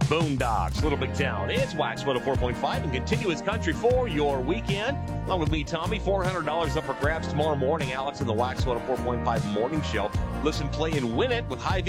Boondocks, Little Big Town. It's Wax 104.5 and continuous country for your weekend. Along with me, Tommy, $400 up for grabs tomorrow morning. Alex in the Wax 104.5 morning show. Listen, play, and win it with Hy-Vee.